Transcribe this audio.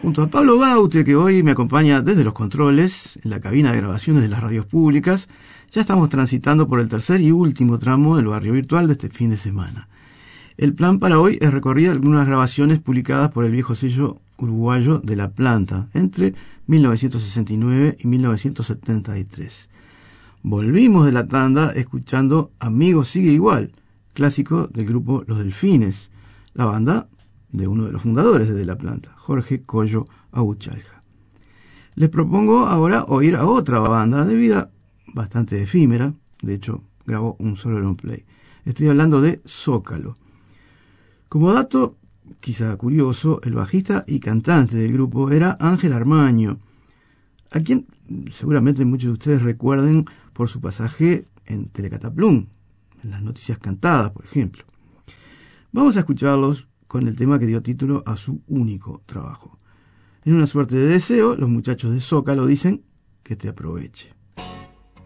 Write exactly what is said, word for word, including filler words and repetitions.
Junto a Pablo Baute, que hoy me acompaña desde los controles, en la cabina de grabaciones de las radios públicas, ya estamos transitando por el tercer y último tramo del barrio virtual de este fin de semana. El plan para hoy es recorrer algunas grabaciones publicadas por el viejo sello uruguayo de La Planta, entre mil novecientos sesenta y nueve y mil novecientos setenta y tres. Volvimos de la tanda escuchando Amigo Sigue Igual, clásico del grupo Los Delfines, la banda de uno de los fundadores de La Planta, Jorge Coyo Aguchalja. Les propongo ahora oír a otra banda de vida bastante efímera, de hecho grabó un solo long play. Estoy hablando de Zócalo. Como dato, quizá curioso, el bajista y cantante del grupo era Ángel Armaño, a quien seguramente muchos de ustedes recuerden por su pasaje en Telecataplum, en las noticias cantadas, por ejemplo. Vamos a escucharlos con el tema que dio título a su único trabajo. En una suerte de deseo, los muchachos de Zócalo dicen que te aproveche.